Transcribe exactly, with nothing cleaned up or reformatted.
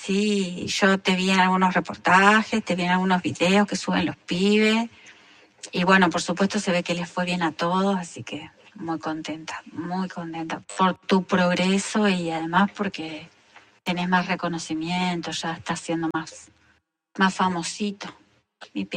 sí, yo te vi en algunos reportajes, te vi en algunos videos que suben los pibes. Y bueno, por supuesto se ve que les fue bien a todos, así que muy contenta, muy contenta por tu progreso y además porque tenés más reconocimiento, ya estás siendo más, más famosito. Mi